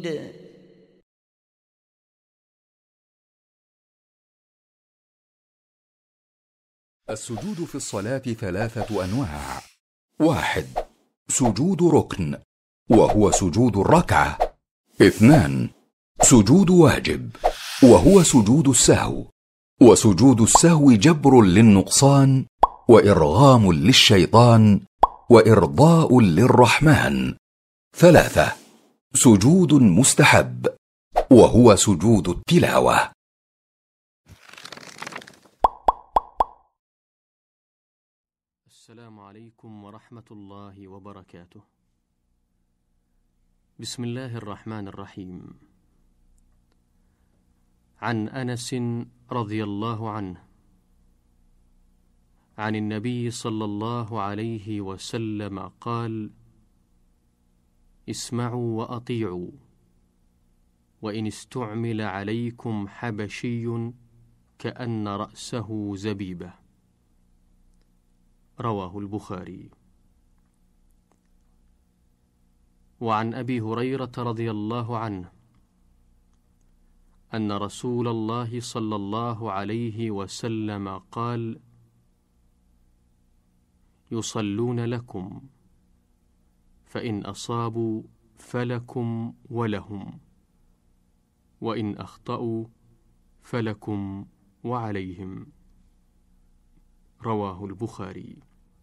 السجود في الصلاة 3 أنواع. 1. سجود ركن، وهو سجود الركعة. 2. سجود واجب، وهو سجود السهو، وسجود السهو جبر للنقصان، وإرغام للشيطان، وإرضاء للرحمن. 3. سجود مستحب، وهو سجود التلاوة. السلام عليكم ورحمة الله وبركاته. بسم الله الرحمن الرحيم. عن أنس رضي الله عنه عن النبي صلى الله عليه وسلم قال: اسمعوا وأطيعوا، وإن استعمل عليكم حبشي كأن رأسه زبيبة. رواه البخاري. وعن أبي هريرة رضي الله عنه أن رسول الله صلى الله عليه وسلم قال: يصلون لكم، فإن أصابوا فلكم ولهم، وإن أخطأوا فلكم وعليهم. رواه البخاري.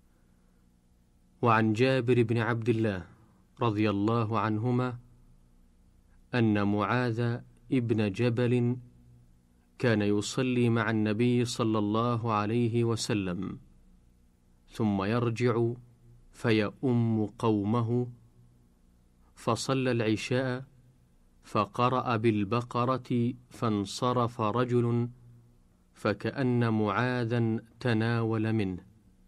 وعن جابر بن عبد الله رضي الله عنهما أن معاذ ابن جبل كان يصلي مع النبي صلى الله عليه وسلم، ثم يرجع فيؤم قومه، فصلى العشاء فقرأ بالبقرة، فانصرف رجل فكأن معاذا تناول منه،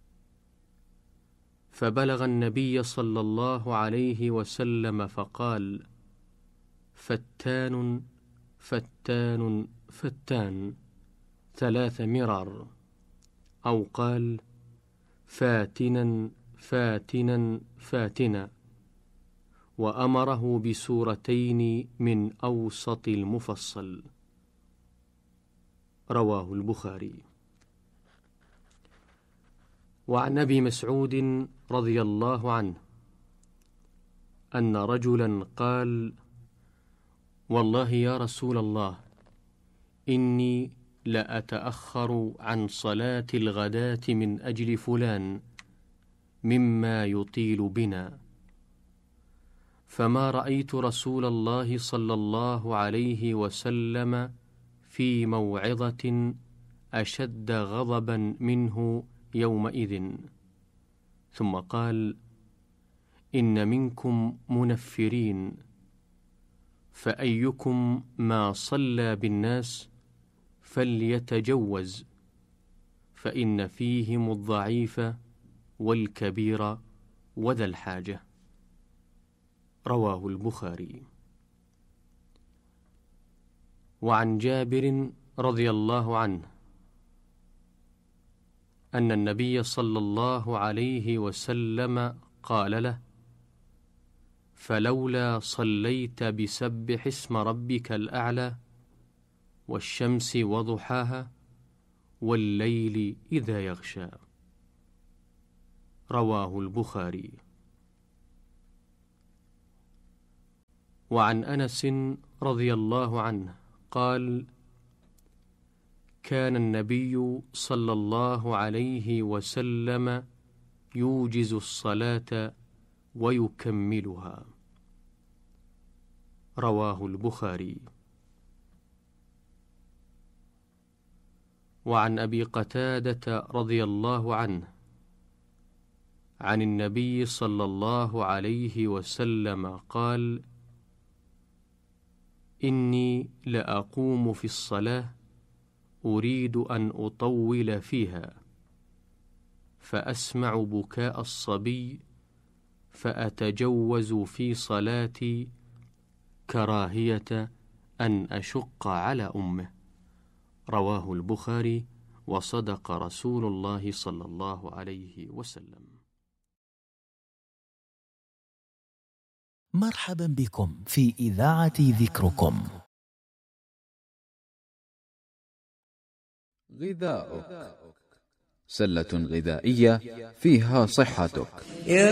فبلغ النبي صلى الله عليه وسلم فقال: فتان فتان فتان 3 مرار، أو قال: فاتنا فاتنا فاتنا، وأمره بسورتين من أوسط المفصل. رواه البخاري. وعن أبي مسعود رضي الله عنه أن رجلا قال: والله يا رسول الله، إني لأتأخر عن صلاة الغداة من أجل فلان مما يطيل بنا، فما رأيت رسول الله صلى الله عليه وسلم في موعظة أشد غضبا منه يومئذ. ثم قال: إن منكم منفرين، فأيكم ما صلى بالناس فليتجوز، فإن فيهم الضعيف والكبير وذا الحاجة. رواه البخاري. وعن جابر رضي الله عنه أن النبي صلى الله عليه وسلم قال له: فلولا صليت بسبح اسم ربك الأعلى والشمس وضحاها والليل إذا يغشى. رواه البخاري. وعن أنس رضي الله عنه قال: كان النبي صلى الله عليه وسلم يوجز الصلاة ويكملها. رواه البخاري. وعن أبي قتادة رضي الله عنه عن النبي صلى الله عليه وسلم قال: إني لأقوم في الصلاة أريد أن أطول فيها، فأسمع بكاء الصبي فأتجوز في صلاتي كراهية أن أشق على أمه. رواه البخاري. وصدق رسول الله صلى الله عليه وسلم. مرحبا بكم في إذاعة ذكركم. غذاؤك، سلة غذائية فيها صحتك.